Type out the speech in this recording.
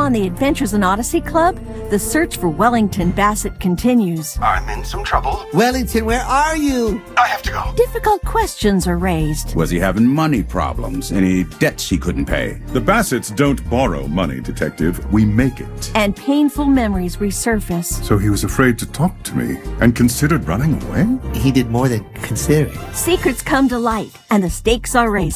on the Adventures in Odyssey Club, the search for Wellington Bassett continues. I'm in some trouble. Wellington, where are you? I have to go. Difficult questions are raised. Was he having money problems? Any debts he couldn't pay? The Bassets don't borrow money, Detective. We make it. And painful memories resurface. So he was afraid to talk to me and considered running away? He did more than consider it. Secrets come to light, and the stakes are raised.